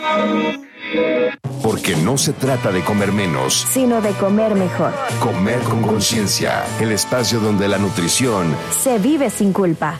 Porque no se trata de comer menos, sino de comer mejor. Comer con conciencia, el espacio donde la nutrición se vive sin culpa.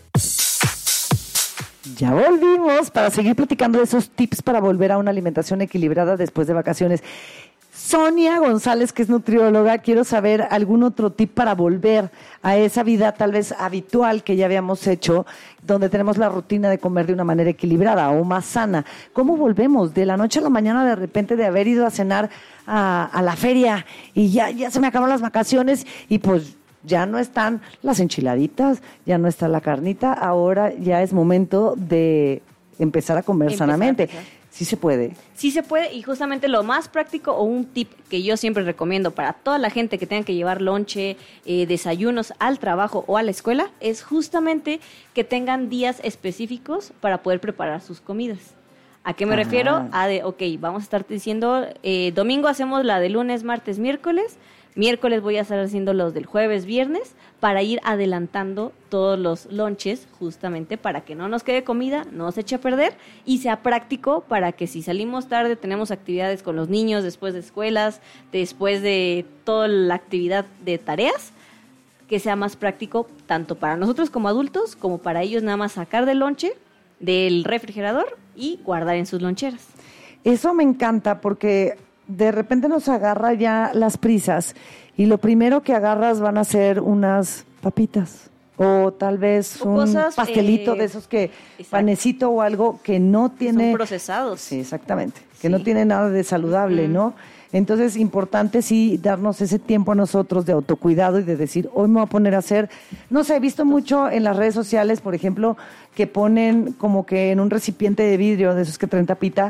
Ya volvimos para seguir platicando de esos tips para volver a una alimentación equilibrada después de vacaciones. Sonia González, que es nutrióloga, quiero saber algún otro tip para volver a esa vida tal vez habitual que ya habíamos hecho, donde tenemos la rutina de comer de una manera equilibrada o más sana. ¿Cómo volvemos de la noche a la mañana de repente de haber ido a cenar a la feria y ya se me acabaron las vacaciones y pues ya no están las enchiladitas, ya no está la carnita, ahora ya es momento de empezar a comer sanamente? ¿Sí se puede? Sí se puede, y justamente lo más práctico o un tip que yo siempre recomiendo para toda la gente que tenga que llevar lonche, desayunos al trabajo o a la escuela, es justamente que tengan días específicos para poder preparar sus comidas. ¿A qué me refiero? Vamos a estar diciendo, domingo hacemos la de lunes, martes, miércoles voy a estar haciendo los del jueves, viernes, para ir adelantando todos los lonches, justamente para que no nos quede comida, no se eche a perder y sea práctico para que si salimos tarde, tenemos actividades con los niños, después de escuelas, después de toda la actividad de tareas, que sea más práctico tanto para nosotros como adultos, como para ellos nada más sacar del lonche, del refrigerador y guardar en sus loncheras. Eso me encanta porque de repente nos agarra ya las prisas y lo primero que agarras van a ser unas papitas o tal vez un pastelito de esos que, panecito o algo que no tiene... Son procesados. Sí, exactamente, que no tiene nada de saludable, ¿no? Entonces, importante sí darnos ese tiempo a nosotros de autocuidado y de decir, hoy me voy a poner a hacer, no sé, he visto mucho en las redes sociales, por ejemplo, que ponen como que en un recipiente de vidrio de esos que traen tapita,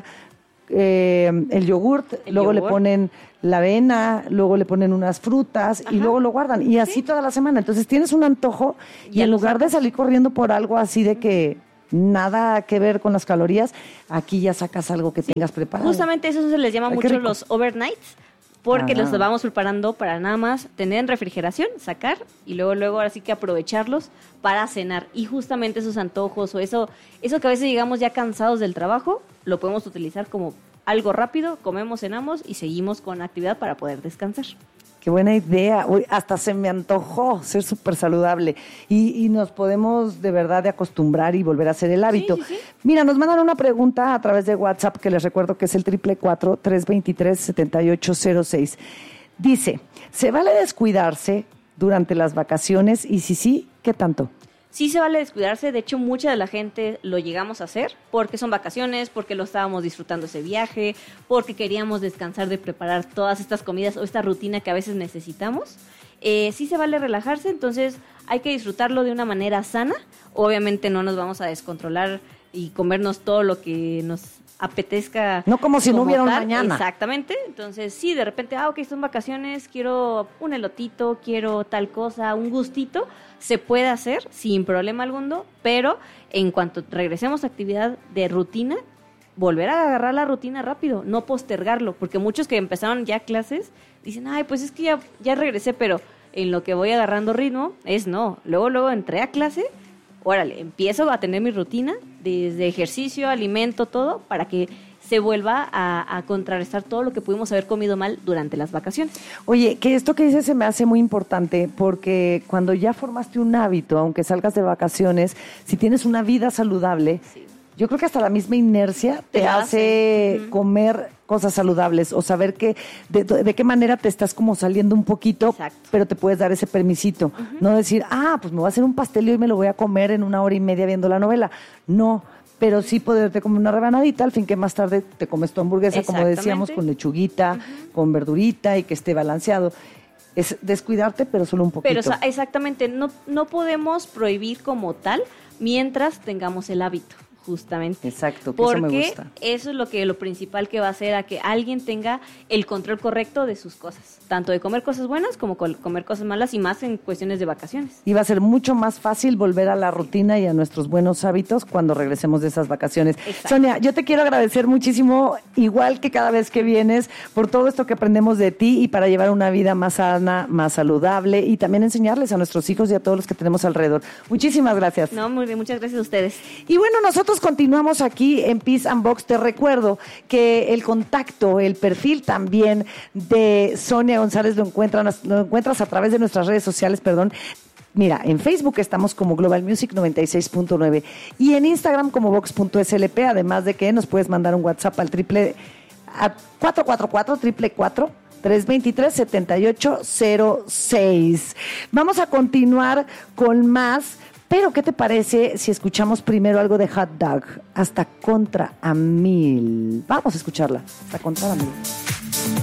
el yogurt, luego le ponen la avena, luego le ponen unas frutas y luego lo guardan y así toda la semana. Entonces tienes un antojo y en lugar de salir corriendo por algo así de que nada que ver con las calorías, aquí ya sacas algo que tengas preparado. Justamente eso se les llama mucho los overnights, porque los vamos preparando para nada más tener en refrigeración, sacar y luego ahora sí que aprovecharlos para cenar. Y justamente esos antojos o eso que a veces llegamos ya cansados del trabajo, lo podemos utilizar como algo rápido, comemos, cenamos y seguimos con actividad para poder descansar. Qué buena idea. Uy, hasta se me antojó ser súper saludable. Y nos podemos de verdad de acostumbrar y volver a hacer el hábito. Sí. Mira, nos mandan una pregunta a través de WhatsApp que les recuerdo que es el 444-323-7806. Dice, ¿se vale descuidarse durante las vacaciones? Y si sí, ¿qué tanto? Sí se vale descuidarse, de hecho mucha de la gente lo llegamos a hacer porque son vacaciones, porque lo estábamos disfrutando ese viaje, porque queríamos descansar de preparar todas estas comidas o esta rutina que a veces necesitamos. Sí se vale relajarse, entonces hay que disfrutarlo de una manera sana. Obviamente no nos vamos a descontrolar y comernos todo lo que nos apetezca. No como si no hubiera un mañana. Exactamente. Entonces, sí, de repente, son vacaciones, quiero un elotito, quiero tal cosa, un gustito. Se puede hacer sin problema alguno, pero en cuanto regresemos a actividad de rutina, volver a agarrar la rutina rápido, no postergarlo, porque muchos que empezaron ya clases dicen, pues es que ya regresé, pero en lo que voy agarrando ritmo no. Luego entré a clase, órale, empiezo a tener mi rutina, desde ejercicio, alimento, todo, para que se vuelva a contrarrestar todo lo que pudimos haber comido mal durante las vacaciones. Oye, que esto que dices se me hace muy importante, porque cuando ya formaste un hábito, aunque salgas de vacaciones, si tienes una vida saludable, yo creo que hasta la misma inercia te hace comer cosas saludables o saber que de qué manera te estás como saliendo un poquito, pero te puedes dar ese permisito. No decir, pues me voy a hacer un pastel y hoy me lo voy a comer en 1 hora y media viendo la novela. No, pero sí poderte comer una rebanadita, al fin que más tarde te comes tu hamburguesa, como decíamos, con lechuguita, con verdurita y que esté balanceado. Es descuidarte, pero solo un poquito. Pero exactamente, no podemos prohibir como tal mientras tengamos el hábito. Justamente. Exacto, que eso me gusta. Porque eso es lo principal que va a hacer a que alguien tenga el control correcto de sus cosas. Tanto de comer cosas buenas como comer cosas malas y más en cuestiones de vacaciones. Y va a ser mucho más fácil volver a la rutina y a nuestros buenos hábitos cuando regresemos de esas vacaciones. Exacto. Sonia, yo te quiero agradecer muchísimo, igual que cada vez que vienes, por todo esto que aprendemos de ti y para llevar una vida más sana, más saludable y también enseñarles a nuestros hijos y a todos los que tenemos alrededor. Muchísimas gracias. No, muy bien, muchas gracias a ustedes. Y bueno, nosotros Nosotros continuamos aquí en Peace and Box. Te recuerdo que el contacto, el perfil también de Sonia González lo encuentras a través de nuestras redes sociales, Mira, en Facebook estamos como Global Music 96.9 y en Instagram como Vox.slp, además de que nos puedes mandar un WhatsApp al 444-323-7806. Vamos a continuar con más, pero ¿qué te parece si escuchamos primero algo de Hot Dog? Hasta contra a mil. Vamos a escucharla, hasta contra a mil.